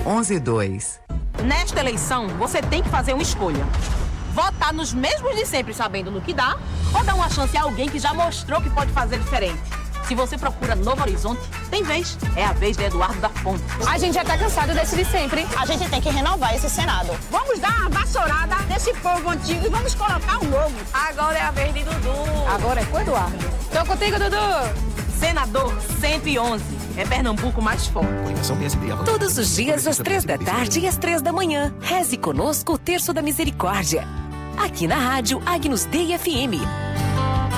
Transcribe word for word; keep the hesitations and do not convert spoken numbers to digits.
onze dois. Nesta eleição, você tem que fazer uma escolha. Votar nos mesmos de sempre, sabendo no que dá, ou dar uma chance a alguém que já mostrou que pode fazer diferente. Se você procura Novo Horizonte, tem vez. É a vez de Eduardo da Fonte. A gente já tá cansado desse de sempre. A gente tem que renovar esse Senado. Vamos dar uma vassourada nesse povo antigo e vamos colocar um novo. Agora é a vez de Dudu. Agora é com o Eduardo. Tô contigo, Dudu. Senador cento e onze. É Pernambuco mais forte. Todos os dias, às três da tarde e às três da manhã. Reze conosco o Terço da Misericórdia. Aqui na rádio Agnus Dei F M.